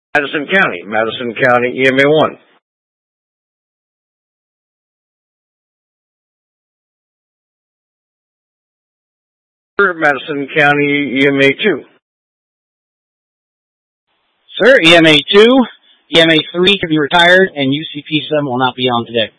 Madison County EMA 1. Madison County EMA 2. Sir, EMA 2, EMA 3 can be retired, and UCP 7 will not be on today.